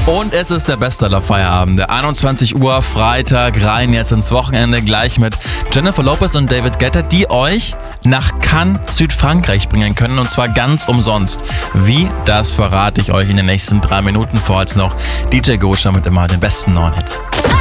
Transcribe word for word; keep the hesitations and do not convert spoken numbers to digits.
Und es ist der beste aller Feierabende. einundzwanzig Uhr, Freitag, rein jetzt ins Wochenende, gleich mit Jennifer Lopez und David Guetta, die euch nach Cannes, Südfrankreich bringen können, und zwar ganz umsonst. Wie, das verrate ich euch in den nächsten drei Minuten. Vorher noch D J Gosha mit immer den besten neuen Hits.